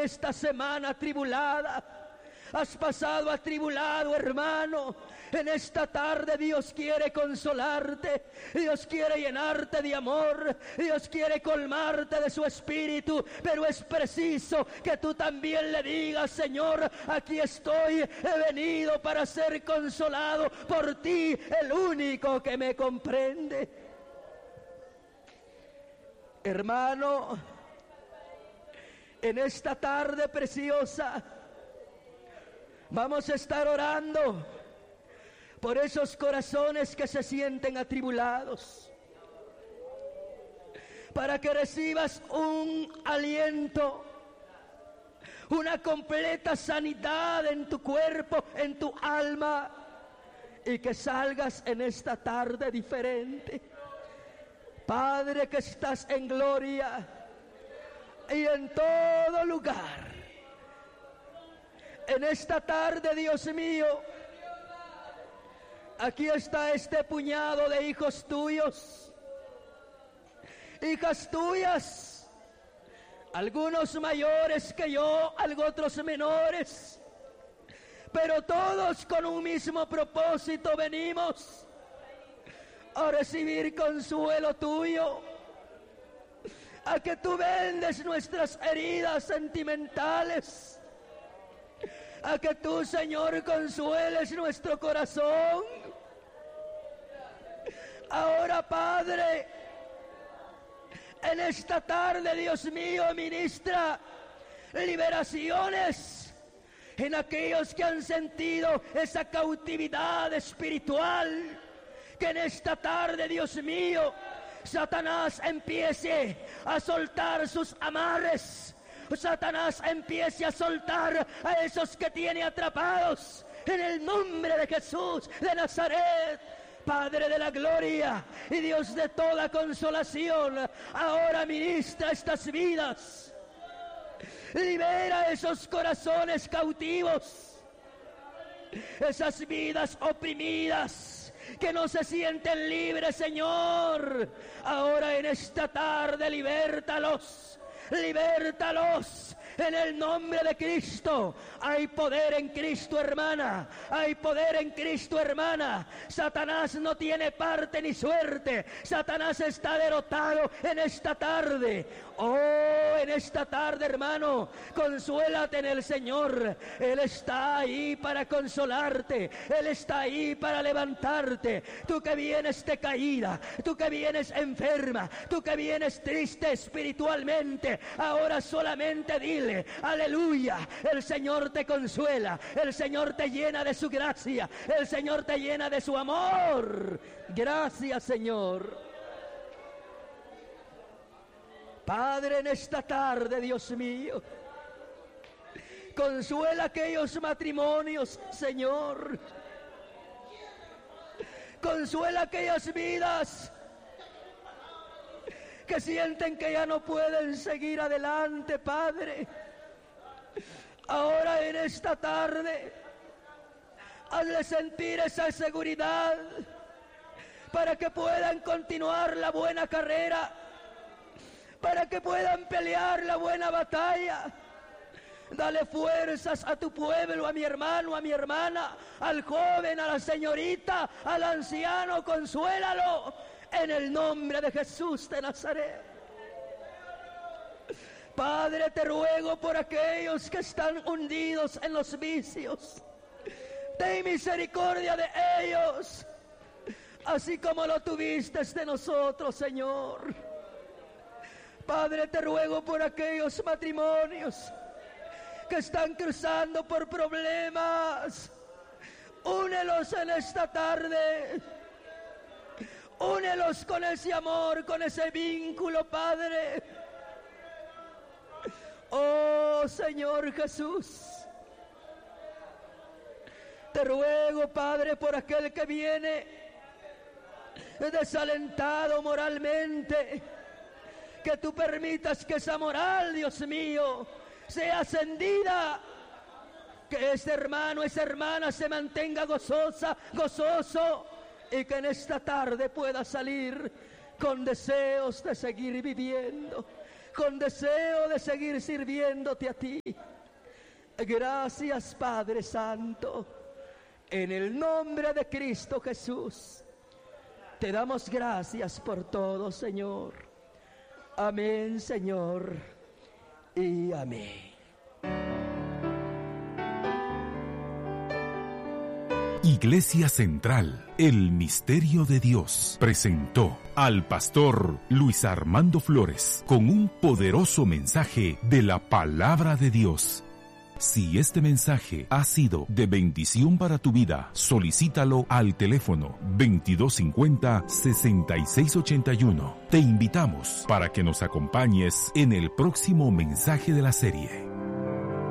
esta semana atribulada. Has pasado atribulado, hermano. En esta tarde Dios quiere consolarte. Dios quiere llenarte de amor. Dios quiere colmarte de su espíritu. Pero es preciso que tú también le digas: Señor, aquí estoy. He venido para ser consolado por ti, el único que me comprende. Hermano, en esta tarde preciosa vamos a estar orando por esos corazones que se sienten atribulados, para que recibas un aliento, una completa sanidad en tu cuerpo, en tu alma, y que salgas en esta tarde diferente. Padre que estás en gloria y en todo lugar, en esta tarde, Dios mío, aquí está este puñado de hijos tuyos, hijas tuyas, algunos mayores que yo, otros menores, pero todos con un mismo propósito venimos a recibir consuelo tuyo, a que tú vendes nuestras heridas sentimentales, a que tú, Señor, consueles nuestro corazón. Ahora, Padre, en esta tarde, Dios mío, ministra liberaciones en aquellos que han sentido esa cautividad espiritual. Que en esta tarde, Dios mío, Satanás empiece a soltar sus amarres. Satanás empiece a soltar a esos que tiene atrapados. En el nombre de Jesús de Nazaret, Padre de la gloria y Dios de toda consolación, ahora ministra estas vidas. Libera esos corazones cautivos, esas vidas oprimidas que no se sienten libres, Señor. Ahora en esta tarde, libértalos, libértalos. En el nombre de Cristo. Hay poder en Cristo, hermana. Hay poder en Cristo, hermana. Satanás no tiene parte ni suerte. Satanás está derrotado en esta tarde. Oh, en esta tarde, hermano, consuélate en el Señor. Él está ahí para consolarte. Él está ahí para levantarte. Tú que vienes decaída, tú que vienes enferma, tú que vienes triste espiritualmente, ahora solamente dile: aleluya, el Señor te consuela, el Señor te llena de su gracia, el Señor te llena de su amor. Gracias, Señor. Padre, en esta tarde, Dios mío, consuela aquellos matrimonios, Señor. Consuela aquellas vidas que sienten que ya no pueden seguir adelante, Padre. Ahora en esta tarde, hazle sentir esa seguridad para que puedan continuar la buena carrera, para que puedan pelear la buena batalla. Dale fuerzas a tu pueblo, a mi hermano, a mi hermana, al joven, a la señorita, al anciano, consuélalo en el nombre de Jesús de Nazaret. Padre, te ruego por aquellos que están hundidos en los vicios. Ten misericordia de ellos, así como lo tuviste de nosotros, Señor. Padre, te ruego por aquellos matrimonios que están cruzando por problemas. Únelos en esta tarde. Únelos con ese amor, con ese vínculo, Padre. Oh, Señor Jesús, te ruego, Padre, por aquel que viene desalentado moralmente, que tú permitas que esa moral, Dios mío, sea ascendida, que ese hermano, esa hermana se mantenga gozosa, gozoso, y que en esta tarde pueda salir con deseos de seguir viviendo. con deseo de seguir sirviéndote a ti. Gracias, Padre Santo, en el nombre de Cristo Jesús. Te damos gracias por todo, Señor. Amén, Señor, y amén. Iglesia Central, el Misterio de Dios, presentó al pastor Luis Armando Flores con un poderoso mensaje de la Palabra de Dios. Si este mensaje ha sido de bendición para tu vida, solicítalo al teléfono 2250-6681. Te invitamos para que nos acompañes en el próximo mensaje de la serie.